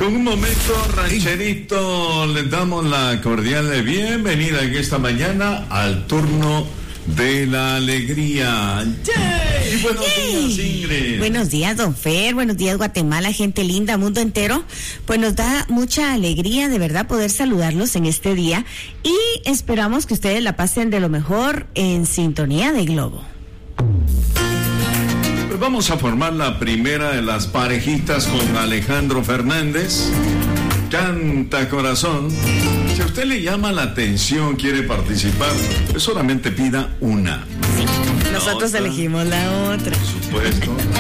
con un momento rancherito, les damos la cordial bienvenida en esta mañana al turno de la alegría. ¡Yay! Buenos días, Ingrid. Buenos días, don Fer. Buenos días, Guatemala, gente linda, mundo entero. Pues nos da mucha alegría, de verdad, poder saludarlos en este día. Y esperamos que ustedes la pasen de lo mejor en sintonía de Globo. Pues vamos a formar la primera de las parejitas con Alejandro Fernández. Canta corazón. Si a usted le llama la atención, quiere participar, pues solamente pida una. Sí, nosotros elegimos la otra. Por supuesto.